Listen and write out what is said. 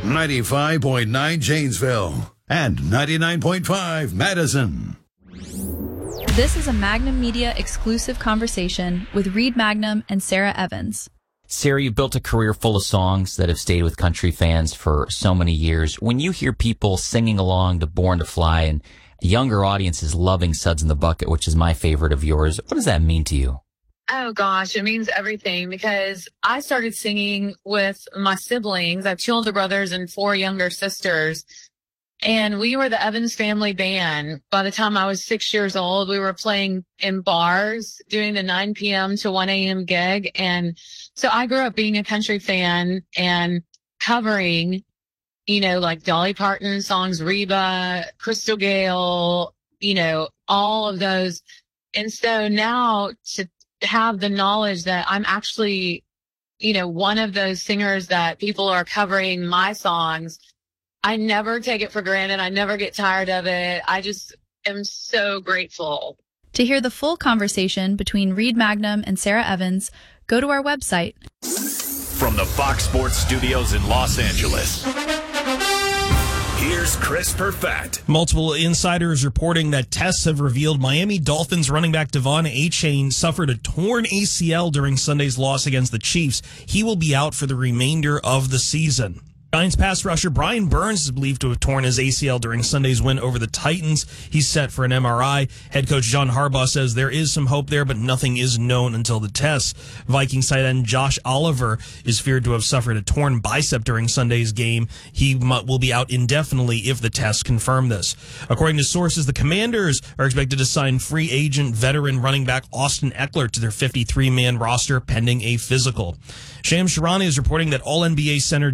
95.9 Janesville and 99.5 Madison. This is a Magnum Media exclusive conversation with Reed Magnum and Sarah Evans. Sarah, you've built a career full of songs that have stayed with country fans for so many years. When you hear people singing along to Born to Fly and younger audiences loving Suds in the Bucket, which is my favorite of yours, what does that mean to you? Oh, gosh, it means everything because I started singing with my siblings. I have two older brothers and four younger sisters. And we were the Evans family band. By the time I was 6 years old, we were playing in bars, doing the 9 p.m. to 1 a.m. gig. And so I grew up being a country fan and covering, like Dolly Parton songs, Reba, Crystal Gale, all of those. And so now to have the knowledge that I'm actually, one of those singers that people are covering my songs, I never take it for granted. I never get tired of it. I just am so grateful. To hear the full conversation between Reed Magnum and Sarah Evans, go to our website. From the Fox Sports Studios in Los Angeles, here's Chris Perfett. Multiple insiders reporting that tests have revealed Miami Dolphins running back Devon Achane suffered a torn ACL during Sunday's loss against the Chiefs. He will be out for the remainder of the season. Giants pass rusher Brian Burns is believed to have torn his ACL during Sunday's win over the Titans. He's set for an MRI. Head coach John Harbaugh says there is some hope there, but nothing is known until the tests. Vikings tight end Josh Oliver is feared to have suffered a torn bicep during Sunday's game. He will be out indefinitely if the tests confirm this. According to sources, the Commanders are expected to sign free agent veteran running back Austin Eckler to their 53-man roster pending a physical. Shams Charania is reporting that All-NBA center